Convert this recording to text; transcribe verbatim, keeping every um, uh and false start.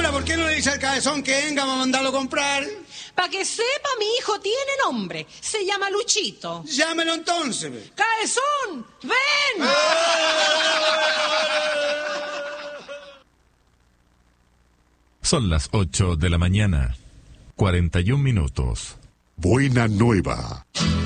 Señora, ¿por qué no le dice al cabezón que venga a mandarlo a comprar? Para que sepa, mi hijo tiene nombre. Se llama Luchito. Llámelo entonces. Pe. ¡Cabezón! ¡Ven! Son las ocho de la mañana, cuarenta y un minutos. Buena nueva.